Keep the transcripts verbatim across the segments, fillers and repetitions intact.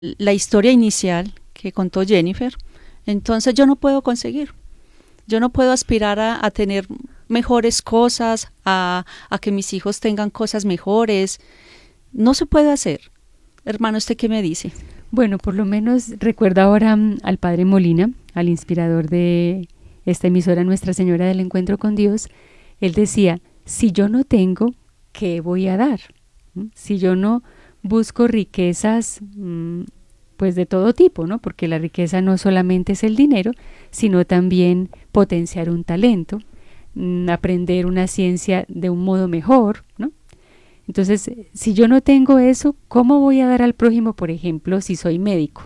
la historia inicial que contó Jennifer, entonces yo no puedo conseguir, yo no puedo aspirar a, a tener mejores cosas, a, a que mis hijos tengan cosas mejores, no se puede hacer. Hermano, ¿usted qué me dice? Bueno, por lo menos recuerdo ahora um, al Padre Molina, al inspirador de esta emisora Nuestra Señora del Encuentro con Dios. Él decía, si yo no tengo, ¿qué voy a dar? ¿Mm? Si yo no busco riquezas, mmm, pues de todo tipo, ¿no? Porque la riqueza no solamente es el dinero, sino también potenciar un talento, mmm, aprender una ciencia de un modo mejor, ¿no? Entonces, si yo no tengo eso, ¿cómo voy a dar al prójimo, por ejemplo, si soy médico?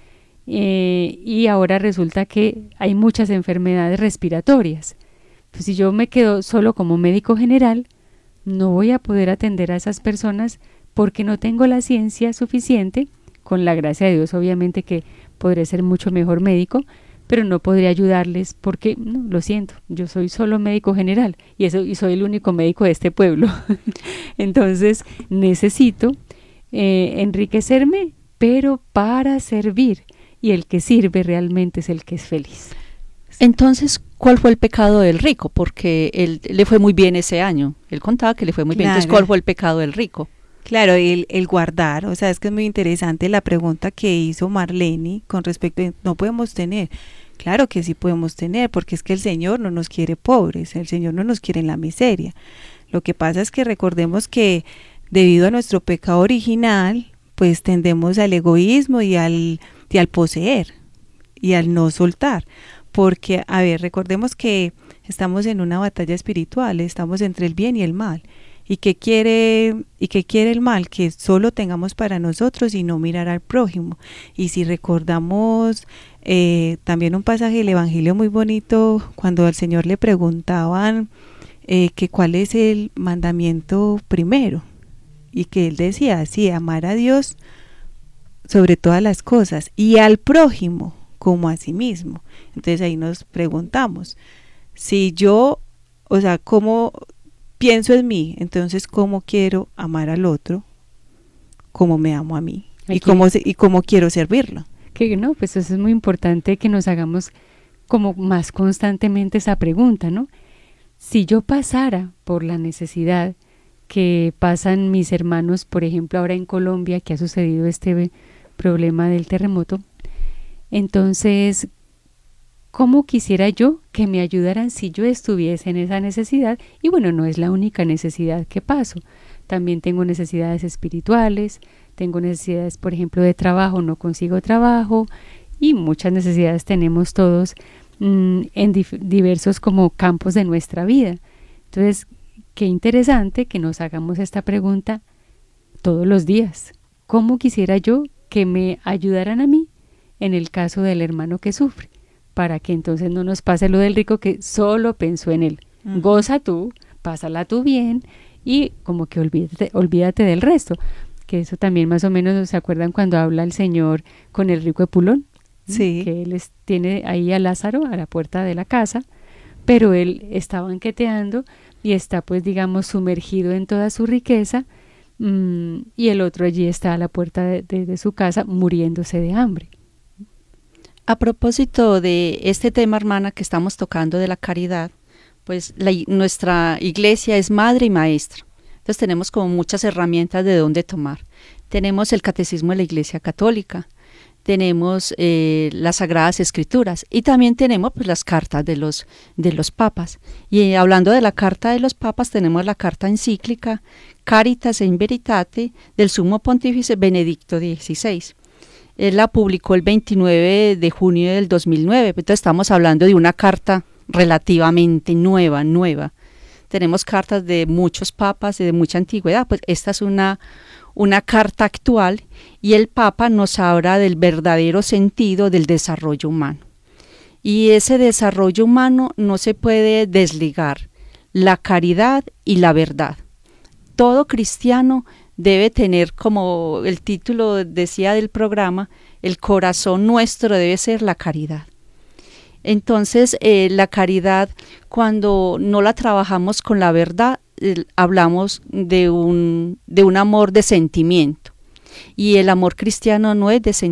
Eh, y ahora resulta que hay muchas enfermedades respiratorias. Pues si yo me quedo solo como médico general, no voy a poder atender a esas personas porque no tengo la ciencia suficiente, con la gracia de Dios obviamente que podré ser mucho mejor médico, pero no podría ayudarles porque, no, lo siento, yo soy solo médico general y, eso, y soy el único médico de este pueblo. Entonces necesito eh, enriquecerme, pero para servir, y el que sirve realmente es el que es feliz. Entonces, ¿cuál fue el pecado del rico? Porque él le fue muy bien ese año, él contaba que le fue muy bien, Claro. entonces ¿cuál fue el pecado del rico? Claro, el, el guardar, o sea, es que es muy interesante la pregunta que hizo Marlene con respecto a no podemos tener. Claro que sí podemos tener, porque es que el Señor no nos quiere pobres, el Señor no nos quiere en la miseria. Lo que pasa es que recordemos que debido a nuestro pecado original, pues tendemos al egoísmo y al, y al poseer y al no soltar. Porque, a ver, recordemos que estamos en una batalla espiritual, estamos entre el bien y el mal. ¿Y qué quiere, y qué quiere el mal? Que solo tengamos para nosotros y no mirar al prójimo. Y si recordamos eh, también un pasaje del Evangelio muy bonito, cuando al Señor le preguntaban eh, que cuál es el mandamiento primero, y que Él decía, sí, amar a Dios sobre todas las cosas, y al prójimo como a sí mismo. Entonces ahí nos preguntamos, si yo, o sea, ¿cómo pienso en mí? Entonces, ¿cómo quiero amar al otro? ¿Cómo me amo a mí? Hay ¿Y que- cómo, se- y cómo quiero servirlo? Que no, pues eso es muy importante que nos hagamos como más constantemente esa pregunta, ¿no? Si yo pasara por la necesidad que pasan mis hermanos, por ejemplo, ahora en Colombia, que ha sucedido este problema del terremoto, entonces, ¿cómo quisiera yo que me ayudaran si yo estuviese en esa necesidad? Y bueno, no es la única necesidad que paso. También tengo necesidades espirituales, tengo necesidades, por ejemplo, de trabajo, no consigo trabajo, y muchas necesidades tenemos todos mmm, en dif- diversos como campos de nuestra vida. Entonces, qué interesante que nos hagamos esta pregunta todos los días. ¿Cómo quisiera yo que me ayudaran a mí en el caso del hermano que sufre? Para que entonces no nos pase lo del rico que solo pensó en él. Ujú. Goza tú, pásala tú bien y como que olvídate, olvídate del resto. Que eso también más o menos se acuerdan cuando habla el Señor con el rico Epulón. ¿no? Sí. Que él es- tiene ahí a Lázaro a la puerta de la casa, pero él está banqueteando y está pues digamos sumergido en toda su riqueza, mmm, y el otro allí está a la puerta de, de, de su casa muriéndose de hambre. A propósito de este tema, hermana, que estamos tocando de la caridad, pues la, nuestra iglesia es madre y maestra. Entonces tenemos como muchas herramientas de dónde tomar. Tenemos el catecismo de la Iglesia Católica, tenemos eh, las Sagradas Escrituras y también tenemos pues las cartas de los, de los papas. Y eh, hablando de la carta de los papas, tenemos la carta encíclica Caritas in Veritate del Sumo Pontífice Benedicto dieciséis. Él la publicó el veintinueve de junio del dos mil nueve, entonces estamos hablando de una carta relativamente nueva, nueva. Tenemos cartas de muchos papas y de mucha antigüedad, pues esta es una, una carta actual y el Papa nos habla del verdadero sentido del desarrollo humano. Y ese desarrollo humano no se puede desligar, la caridad y la verdad. Todo cristiano debe tener, como el título decía del programa, el corazón nuestro debe ser la caridad. Entonces, eh, la caridad, cuando no la trabajamos con la verdad, eh, hablamos de un, de un amor de sentimiento. Y el amor cristiano no es de